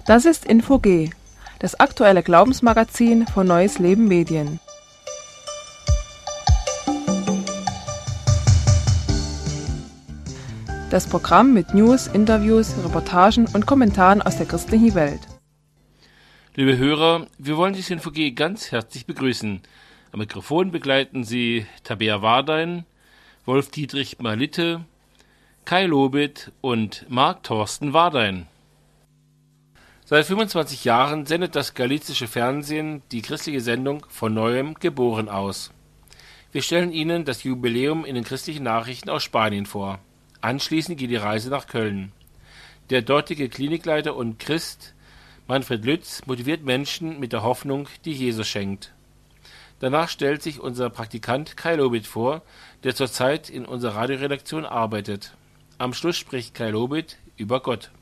Das ist Info-G, das aktuelle Glaubensmagazin von Neues Leben Medien. Das Programm mit News, Interviews, Reportagen und Kommentaren aus der christlichen Welt. Liebe Hörer, wir wollen das Info-G ganz herzlich begrüßen. Am Mikrofon begleiten Sie Tabea Wardein, Wolf-Dietrich Malitte, Kai Lobit und Marc Thorsten Wardein. Seit 25 Jahren sendet das galizische Fernsehen die christliche Sendung Von Neuem geboren aus. Wir stellen Ihnen das Jubiläum in den christlichen Nachrichten aus Spanien vor. Anschließend geht die Reise nach Köln. Der dortige Klinikleiter und Christ Manfred Lütz motiviert Menschen mit der Hoffnung, die Jesus schenkt. Danach stellt sich unser Praktikant Kai Lobit vor, der zurzeit in unserer Radioredaktion arbeitet. Am Schluss spricht Kai Lobit über Gott.